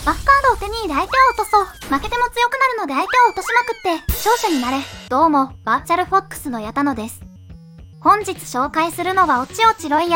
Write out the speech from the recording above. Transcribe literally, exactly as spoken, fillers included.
バフカードを手に入れ相手を落とそう。負けても強くなるので相手を落としまくって勝者になれ。どうも、バーチャルフォックスの矢田野です。本日紹介するのはおちおちロイヤル